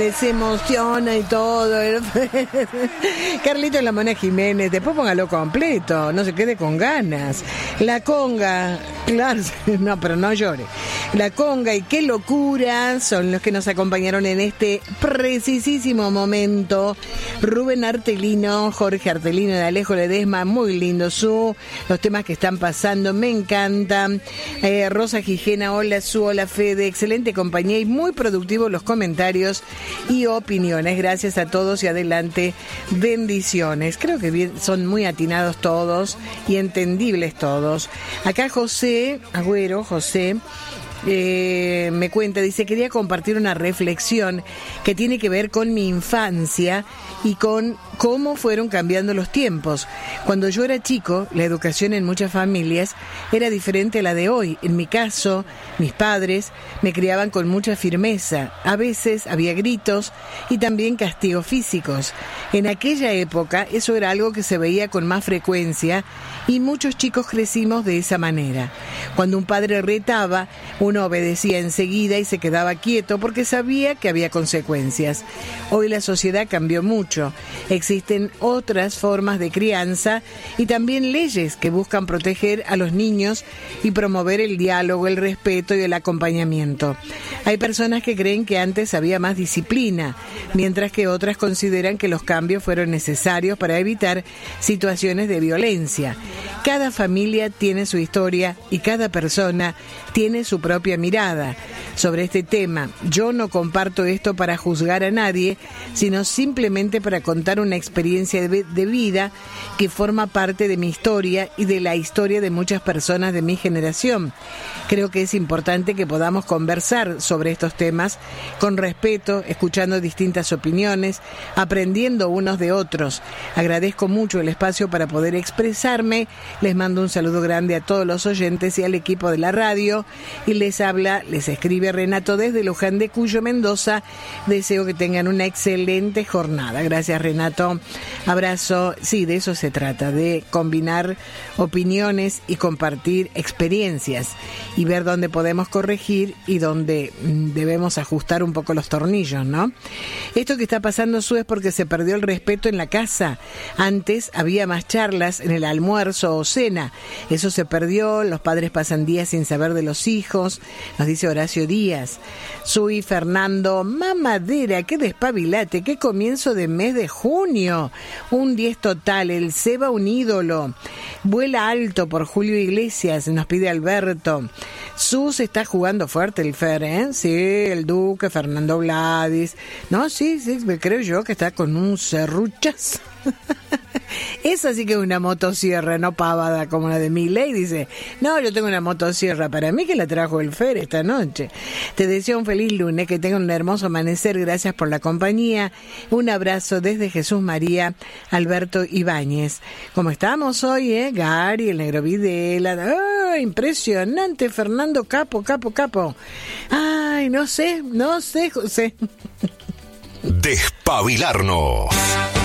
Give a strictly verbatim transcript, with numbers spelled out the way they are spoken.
eh, se emociona y todo. Carlito La Mona Jiménez, después póngalo completo, no se quede con ganas. La conga, claro, no, pero no llore. La conga y qué locura son los que nos acompañaron en este precisísimo momento. Rubén Artelino, Jorge Artelino de Alejo Ledesma, muy lindo su, los temas que están pasando, me encantan. Eh, Rosa Gijena, hola Su, hola Fede, excelente compañía y muy productivos los comentarios y opiniones. Gracias a todos y adelante, bendiciones. Creo que bien, son muy atinados todos y entendibles todos. Acá José Agüero, José, Eh, me cuenta, dice, quería compartir una reflexión que tiene que ver con mi infancia y con cómo fueron cambiando los tiempos. Cuando yo era chico, la educación en muchas familias era diferente a la de hoy. En mi caso, mis padres me criaban con mucha firmeza. A veces había gritos y también castigos físicos. En aquella época eso era algo que se veía con más frecuencia y muchos chicos crecimos de esa manera. Cuando un padre retaba, uno obedecía enseguida y se quedaba quieto porque sabía que había consecuencias. Hoy la sociedad cambió mucho. Existen otras formas de crianza y también leyes que buscan proteger a los niños y promover el diálogo, el respeto y el acompañamiento. Hay personas que creen que antes había más disciplina, mientras que otras consideran que los cambios fueron necesarios para evitar situaciones de violencia. Cada familia tiene su historia y cada persona tiene su propia mirada sobre este tema. Yo no comparto esto para juzgar a nadie, sino simplemente para contar una experiencia de, de vida que forma parte de mi historia y de la historia de muchas personas de mi generación. Creo que es importante que podamos conversar sobre estos temas con respeto, escuchando distintas opiniones, aprendiendo unos de otros. Agradezco mucho el espacio para poder expresarme. Les mando un saludo grande a todos los oyentes y al equipo de la radio. Y les habla, les escribe Renato desde Luján de Cuyo, Mendoza. Deseo que tengan una excelente jornada. Gracias, Renato. Abrazo. Sí, de eso se trata, de combinar opiniones y compartir experiencias y ver dónde podemos corregir y dónde debemos ajustar un poco los tornillos, ¿no? Esto que está pasando, Su, es porque se perdió el respeto en la casa. Antes había más charlas en el almuerzo o cena. Eso se perdió. Los padres pasan días sin saber de los hijos, nos dice Horacio Díaz. Sui Fernando, mamadera, qué despabilate, qué comienzo de mes de junio. Un diez total, el Seba un ídolo. Vuela alto por Julio Iglesias, nos pide Alberto. Sus está jugando fuerte el Fer, ¿eh? Sí, el Duque, Fernando Vladis. No, sí, sí, creo yo que está con un serruchas. Esa sí que es una motosierra, no pavada como la de Milei. Dice, no, yo tengo una motosierra para mí que la trajo el Fer esta noche. Te deseo un feliz lunes, que tengan un hermoso amanecer. Gracias por la compañía. Un abrazo desde Jesús María, Alberto Ibáñez. ¿Cómo estamos hoy, eh? Gary, el Negro Videla. ¡Oh, impresionante, Fernando! Capo, capo, capo. Ay, no sé, no sé, José. Despabilarnos.